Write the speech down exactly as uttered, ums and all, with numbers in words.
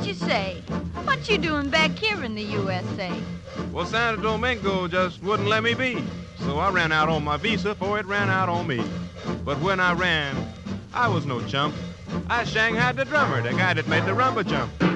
you say? What you doing back here in the U S A? Well, Santo Domingo just wouldn't let me be. So I ran out on my visa before it ran out on me. But when I ran, I was no chump. I shanghaied the drummer, the guy that made the rumba jump.